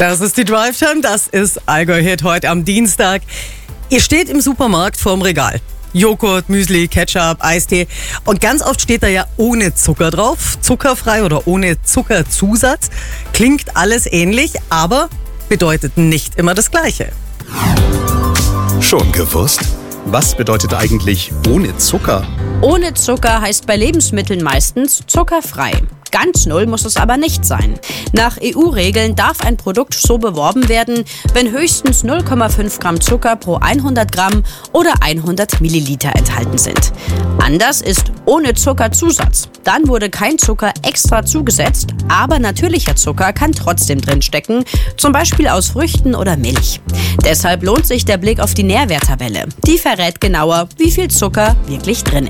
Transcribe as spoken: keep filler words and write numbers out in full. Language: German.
Das ist die Drive-Time, das ist Allgäu-Hit heute am Dienstag. Ihr steht im Supermarkt vorm Regal. Joghurt, Müsli, Ketchup, Eistee. Und ganz oft steht da ja ohne Zucker drauf. Zuckerfrei oder ohne Zuckerzusatz. Klingt alles ähnlich, aber bedeutet nicht immer das Gleiche. Schon gewusst? Was bedeutet eigentlich ohne Zucker? Ohne Zucker heißt bei Lebensmitteln meistens zuckerfrei. Ganz null muss es aber nicht sein. Nach E U-Regeln darf ein Produkt so beworben werden, wenn höchstens null Komma fünf Gramm Zucker pro hundert Gramm oder hundert Milliliter enthalten sind. Anders ist ohne Zuckerzusatz. Dann wurde kein Zucker extra zugesetzt, aber natürlicher Zucker kann trotzdem drinstecken, zum Beispiel aus Früchten oder Milch. Deshalb lohnt sich der Blick auf die Nährwerttabelle. Die verrät genauer, wie viel Zucker wirklich drin